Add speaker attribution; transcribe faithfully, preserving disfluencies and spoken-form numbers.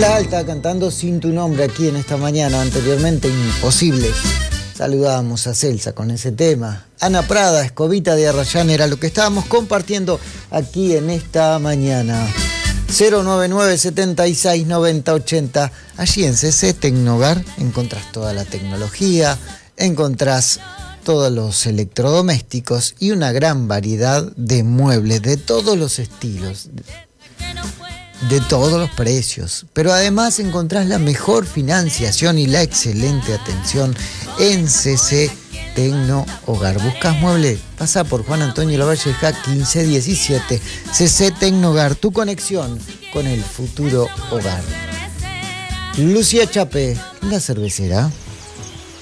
Speaker 1: Hola, está cantando Sin Tu Nombre aquí en esta mañana, anteriormente Imposibles. Saludábamos a Celsa con ese tema. Ana Prada, Escobita de Arrayán era lo que estábamos compartiendo aquí en esta mañana. cero nueve nueve, setenta y seis, noventa, ochenta. Allí en C C Tecnogar encontrás toda la tecnología, encontrás todos los electrodomésticos y una gran variedad de muebles de todos los estilos, de todos los precios. Pero además encontrás la mejor financiación y la excelente atención en C C Tecno Hogar. ¿Buscas mueble? Pasa por Juan Antonio Lavalleja quince diecisiete. C C Tecno Hogar, tu conexión con el futuro hogar. Lucía Chape, la cervecera.